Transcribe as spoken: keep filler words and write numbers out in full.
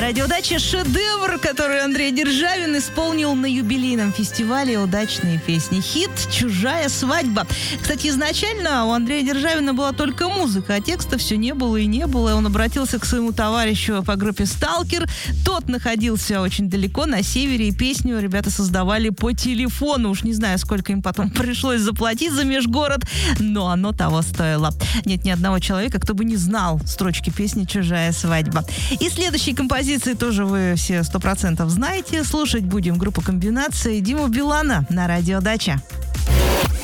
Радиодача «Шедевр», который Андрей Державин исполнил на юбилейном фестивале «Удачные песни». Хит «Чужая свадьба». Кстати, изначально у Андрея Державина была только музыка, а текста все не было и не было. Он обратился к своему товарищу по группе «Сталкер». Тот находился очень далеко, на севере, и песню ребята создавали по телефону. Уж не знаю, сколько им потом пришлось заплатить за межгород, но оно того стоило. Нет ни одного человека, кто бы не знал строчки песни «Чужая свадьба». И следующие композиции тоже вы все сто процентов знаете. Слушать будем группу «Комбинация» и Диму Билана на радио «Дача».